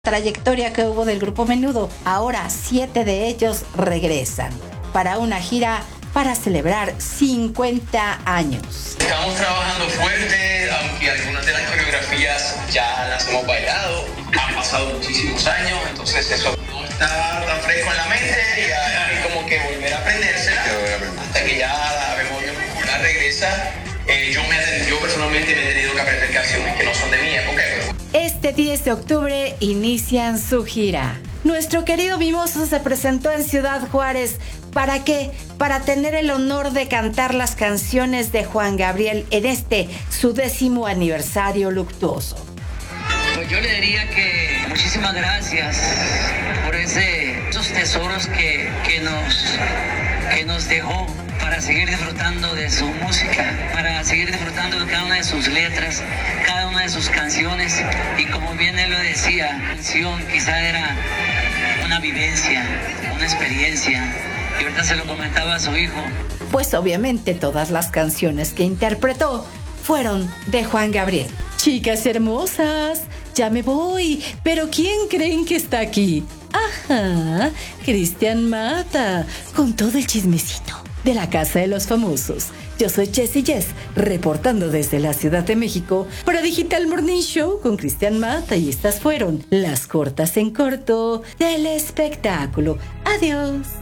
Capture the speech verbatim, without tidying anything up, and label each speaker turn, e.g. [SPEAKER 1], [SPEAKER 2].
[SPEAKER 1] Trayectoria que hubo del grupo Menudo, ahora siete de ellos regresan para una gira para celebrar cincuenta años.
[SPEAKER 2] Estamos trabajando fuerte, aunque algunas de las coreografías ya las hemos bailado, han pasado muchísimos años, entonces eso no está tan fresco en la mente y hay como que volver a aprendérsela hasta que ya la memoria muscular regresa. Eh, yo, me, yo personalmente me he tenido que aprender canciones que no son de mi época.
[SPEAKER 1] Este diez de octubre inician su gira. Nuestro querido Mimoso se presentó en Ciudad Juárez. ¿Para qué? Para tener el honor de cantar las canciones de Juan Gabriel en este, su décimo aniversario luctuoso.
[SPEAKER 3] Pues yo le diría que muchísimas gracias por ese, esos tesoros que, que, nos, que nos dejó para seguir disfrutando de su música, para seguir disfrutando de cada una de sus letras, cada una de sus canciones. Y como bien él lo decía, la canción quizá era una vivencia, una experiencia. Y ahorita se lo comentaba a su hijo.
[SPEAKER 1] Pues obviamente todas las canciones que interpretó fueron de Juan Gabriel. Chicas hermosas, ya me voy, pero ¿quién creen que está aquí? Ajá, Cristian Mata, con todo el chismecito de la Casa de los Famosos. Yo soy Jessie Jess, reportando desde la Ciudad de México para Digital Morning Show con Cristian Mata, y estas fueron las cortas en corto del espectáculo. Adiós.